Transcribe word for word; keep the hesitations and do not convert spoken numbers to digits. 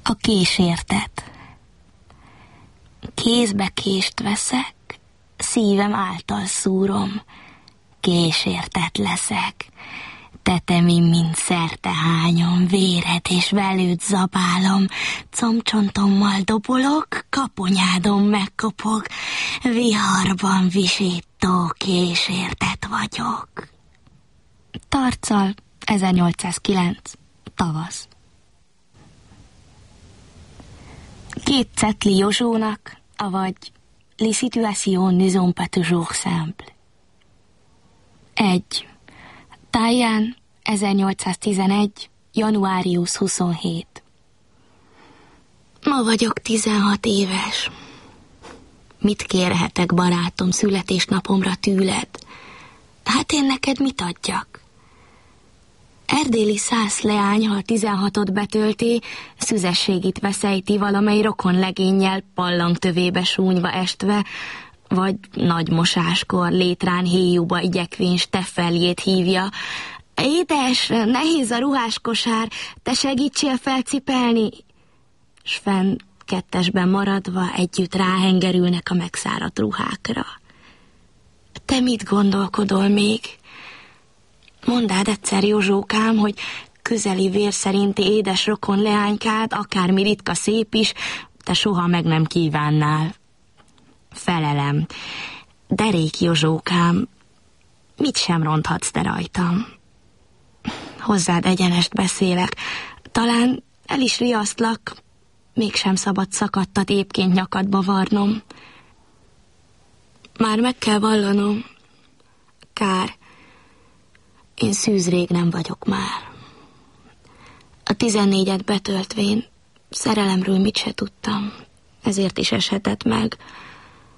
A késértet. Kézbe kést veszek, szívem által szúrom, késértet leszek. Tetemim, mint szerte hányom, véred és velőt zabálom, combcsontommal dobolok, kaponyádon megkopog, viharban visító késértet vagyok. Tarcal, ezernyolcszázkilenc. Tavasz. Két cetli Józsónak, avagy Les situations ne sont pas toujours simples. Egy. Táján, ezernyolcszáztizenegy. januárius huszonhét. Ma vagyok tizenhat éves. Mit kérhetek, barátom, születésnapomra tőled? Hát én neked mit adjak? Erdéli szász leány, ha tizenhatot betölté, szüzességit veszejti valamely rokon legénnyel pallangtövébe súnyva estve, vagy nagy mosáskor létrán héjúba igyekvén Steffeljét hívja. Édes, nehéz a ruháskosár, te segítsél felcipelni? S fenn kettesben maradva együtt ráhengerülnek a megszáradt ruhákra. Te mit gondolkodol még? Mondd egyszer, Józsókám, hogy közeli vér szerinti édes rokon leánykád, akármi ritka szép is, te soha meg nem kívánnál. Felelem. Derék Józsókám, mit sem ronthatsz te rajtam? Hozzád egyenest beszélek. Talán el is riasztlak, mégsem szabad szakadtat épként nyakadba varnom. Már meg kell vallanom. Kár. Én szűzrég nem vagyok már. A tizennégyet betöltvén szerelemről mit se tudtam, ezért is eshetett meg.